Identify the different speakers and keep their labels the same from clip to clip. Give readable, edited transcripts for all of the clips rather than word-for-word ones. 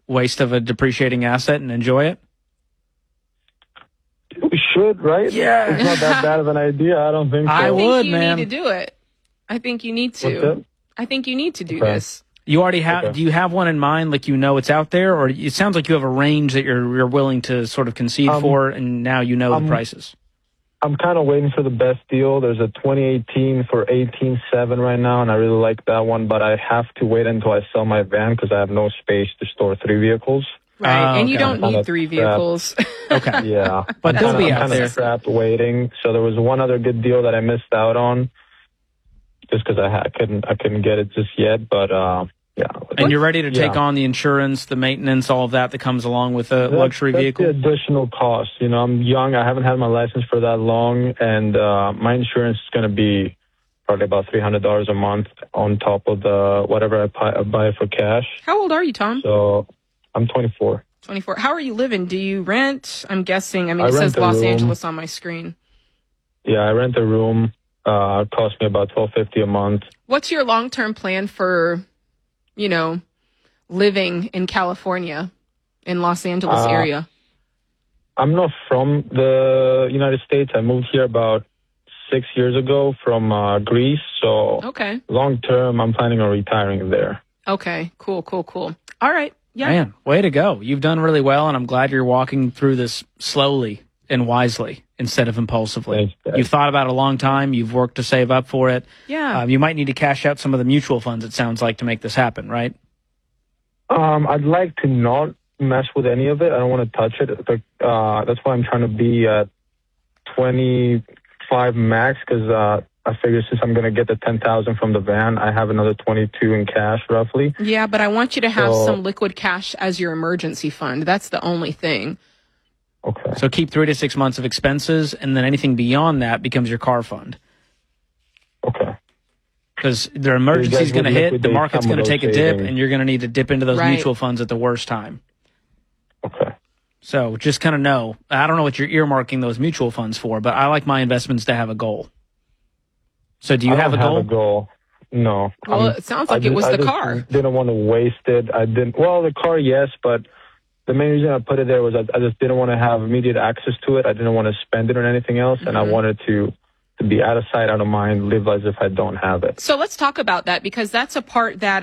Speaker 1: waste of a depreciating asset and enjoy it?
Speaker 2: We should, right?
Speaker 1: Yeah.
Speaker 2: It's not that bad of an idea. I don't think so.
Speaker 1: I
Speaker 3: think
Speaker 1: would,
Speaker 3: you
Speaker 1: man.
Speaker 3: need to do it. I think you need
Speaker 2: What's
Speaker 3: to.
Speaker 2: that?
Speaker 3: I think you need to do
Speaker 2: Okay.
Speaker 3: this.
Speaker 1: You already have.
Speaker 2: Okay.
Speaker 1: Do you have one in mind? Like it's out there, or it sounds like you have a range that you're willing to sort of concede for, and now you know the prices.
Speaker 2: I'm kind of waiting for the best deal. There's a 2018 for 18.7 right now, and I really like that one. But I have to wait until I sell my van because I have no space to store 3 vehicles.
Speaker 3: Right. And you
Speaker 1: okay.
Speaker 3: don't need 3 vehicles.
Speaker 1: Okay.
Speaker 2: Yeah,
Speaker 1: But they'll be out
Speaker 2: I'm
Speaker 1: there.
Speaker 2: kind of trapped waiting. So there was one other good deal that I missed out on, just because I couldn't get it just yet. But yeah.
Speaker 1: And you're ready to take
Speaker 2: Yeah.
Speaker 1: on the insurance, the maintenance, all of that comes along with a luxury
Speaker 2: that's
Speaker 1: vehicle?
Speaker 2: the additional cost. You know, I'm young. I haven't had my license for that long, and my insurance is going to be probably about $300 a month on top of the whatever I buy for cash.
Speaker 3: How old are you, Tom?
Speaker 2: So I'm 24.
Speaker 3: 24. How are you living? Do you rent? I'm guessing. I mean,
Speaker 2: I
Speaker 3: it says
Speaker 2: rent a
Speaker 3: Los
Speaker 2: room.
Speaker 3: Angeles on my screen.
Speaker 2: Yeah, I rent a room. It costs me about $12.50 a month.
Speaker 3: What's your long-term plan for, living in California, in Los Angeles area?
Speaker 2: I'm not from the United States. I moved here about 6 years ago from Greece. So
Speaker 3: Okay.
Speaker 2: long term, I'm planning on retiring there.
Speaker 3: Okay. Cool. All right. Yeah.
Speaker 1: Man, way to go. You've done really well, and I'm glad you're walking through this slowly and wisely instead of impulsively.
Speaker 2: Thanks, guys.
Speaker 1: You've thought about it a long time. You've worked to save up for it.
Speaker 3: Yeah.
Speaker 1: You might need to cash out some of the mutual funds, it sounds like, to make this happen, right?
Speaker 2: I'd like to not mess with any of it. I don't want to touch it. That's why I'm trying to be at 25 max, because I figure since I'm going to get the 10,000 from the van, I have another 22 in cash roughly.
Speaker 3: Yeah, but I want you to have
Speaker 2: So-
Speaker 3: some liquid cash as your emergency fund. That's the only thing.
Speaker 2: Okay.
Speaker 1: So keep 3 to 6 months of expenses, and then anything beyond that becomes your car fund.
Speaker 2: Okay.
Speaker 1: Because their emergency is going to
Speaker 2: would
Speaker 1: hit, the
Speaker 2: liquidate
Speaker 1: market's
Speaker 2: some of
Speaker 1: going to
Speaker 2: those
Speaker 1: take a dip,
Speaker 2: savings.
Speaker 1: and you're going to need to dip into those
Speaker 3: Right.
Speaker 1: mutual funds at the worst time.
Speaker 2: Okay.
Speaker 1: So just kind of know. I don't know what you're earmarking those mutual funds for, but I like my investments to have a goal. So do you
Speaker 2: I
Speaker 1: have a
Speaker 2: don't
Speaker 1: goal?
Speaker 2: have a goal. No.
Speaker 3: Well, it sounds like it was
Speaker 2: I
Speaker 3: the
Speaker 2: just
Speaker 3: car.
Speaker 2: didn't want to waste it. Well, the car, yes, but the main reason I put it there was I just didn't want to have immediate access to it. I didn't want to spend it on anything else, and I wanted to be out of sight, out of mind, live as if I don't have it.
Speaker 3: So let's talk about that, because that's a part that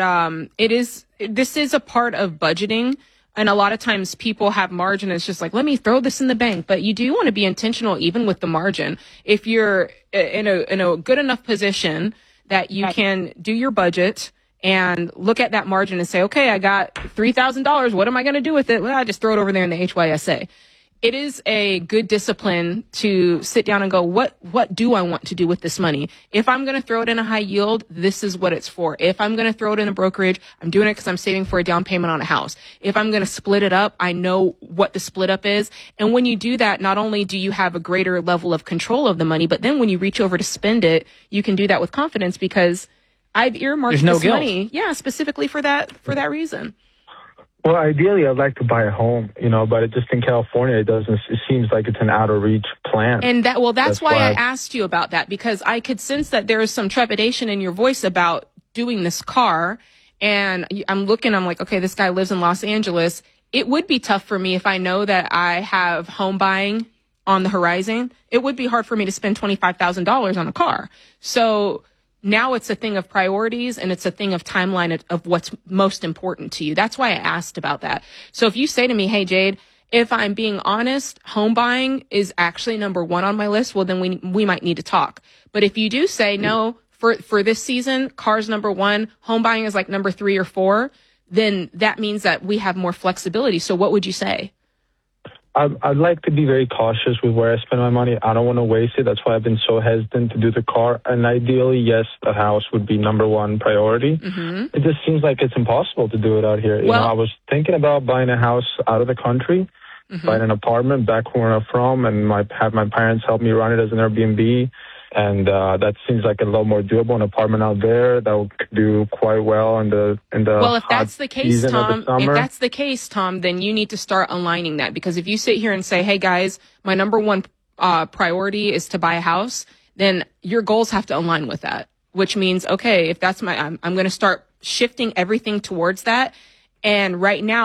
Speaker 3: this is a part of budgeting. And a lot of times people have margin. It's just like, let me throw this in the bank. But you do want to be intentional even with the margin. If you're in a good enough position that you can do your budget and look at that margin and say, okay, I got $3,000. What am I going to do with it? Well, I just throw it over there in the HYSA. It is a good discipline to sit down and go, what do I want to do with this money? If I'm going to throw it in a high yield, this is what it's for. If I'm going to throw it in a brokerage, I'm doing it because I'm saving for a down payment on a house. If I'm going to split it up, I know what the split up is. And when you do that, not only do you have a greater level of control of the money, but then when you reach over to spend it, you can do that with confidence because I've earmarked
Speaker 1: There's no
Speaker 3: this
Speaker 1: guilt.
Speaker 3: money. Yeah, specifically for that reason.
Speaker 2: Well, ideally, I'd like to buy a home, but it just in California, it seems like it's an out of reach plan.
Speaker 3: And that's why I
Speaker 2: why
Speaker 3: asked you about that, because I could sense that there is some trepidation in your voice about doing this car. And I'm like, okay, this guy lives in Los Angeles. It would be tough for me if I know that I have home buying on the horizon. It would be hard for me to spend $25,000 on a car. So now it's a thing of priorities and it's a thing of timeline of what's most important to you. That's why I asked about that. So if you say to me, hey, Jade, if I'm being honest, home buying is actually number one on my list, well, then we might need to talk. But if you do say no, for this season, car's number one, home buying is like number 3 or 4, then that means that we have more flexibility. So what would you say?
Speaker 2: I'd like to be very cautious with where I spend my money. I don't want to waste it. That's why I've been so hesitant to do the car. And ideally, yes, the house would be number one priority.
Speaker 3: Mm-hmm.
Speaker 2: It just seems like it's impossible to do it out here.
Speaker 3: Well,
Speaker 2: I was thinking about buying a house out of the country, buying an apartment back where I'm from, and have my parents help me run it as an Airbnb. And that seems like a little more doable. An apartment out there that would do quite well in the
Speaker 3: well, if
Speaker 2: hot
Speaker 3: that's the case,
Speaker 2: season of the
Speaker 3: Tom,
Speaker 2: summer.
Speaker 3: then you need to start aligning that, because if you sit here and say, hey guys, my number one priority is to buy a house, then your goals have to align with that, which means, okay, if that's I'm going to start shifting everything towards that. And right now,